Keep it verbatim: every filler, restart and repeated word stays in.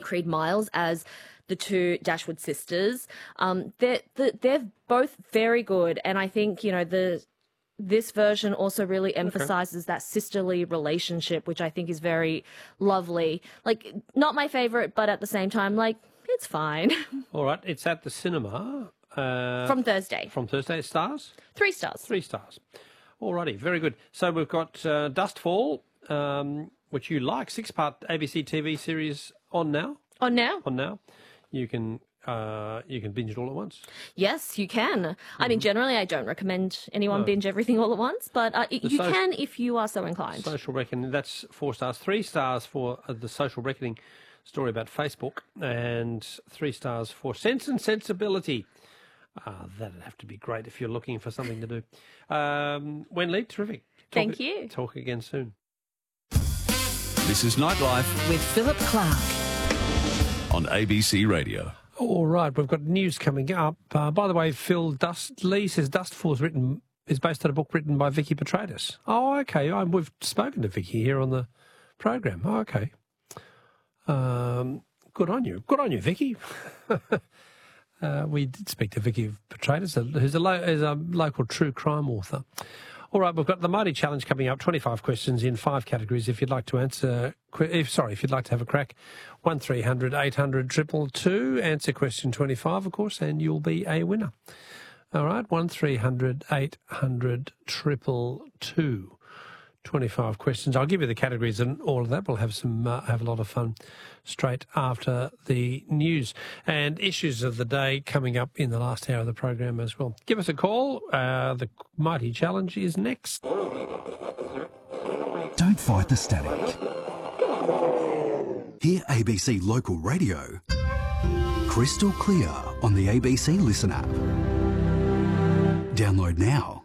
Creed Miles as the two Dashwood sisters. Um, they're, they're both very good. And I think, you know, the this version also really emphasizes okay. that sisterly relationship, which I think is very lovely. Like, not my favorite, but at the same time, like, it's fine. All right. It's at the cinema. Uh, from Thursday. From Thursday. Stars? Three stars. Three stars. All righty. Very good. So we've got uh, Dustfall, um, which you like, six-part A B C T V series on now. On now? On now. You can uh, you can binge it all at once. Yes, you can. Mm-hmm. I mean, generally, I don't recommend anyone no. binge everything all at once, but uh, you social, can if you are so inclined. Social Reckoning, that's four stars. Three stars for uh, the Social Reckoning story about Facebook, and three stars for Sense and Sensibility. Uh, that'd have to be great if you're looking for something to do. Um, Wendy, terrific. Talk, Thank you. Talk again soon. This is Nightlife with Philip Clark on A B C Radio. All right, we've got news coming up. Uh, by the way, Phil Dust Lee says Dustfall's written is based on a book written by Vicky Petratus. Oh, okay. I, we've spoken to Vicky here on the program. Oh, okay. Um, good on you. Good on you, Vicky. uh, we did speak to Vicky Petratus, who's a, lo- who's a local true crime author. All right, we've got the Mighty Challenge coming up, twenty-five questions in five categories. If you'd like to answer, if, sorry, if you'd like to have a crack, one three hundred eight hundred two two two, answer question twenty-five, of course, and you'll be a winner. All right, one three hundred eight hundred two two two, twenty-five questions. I'll give you the categories and all of that. We'll have some, uh, have a lot of fun straight after the news. And issues of the day coming up in the last hour of the program as well. Give us a call. Uh, the Mighty Challenge is next. Don't fight the static. Hear A B C Local Radio crystal clear on the A B C Listen app. Download now.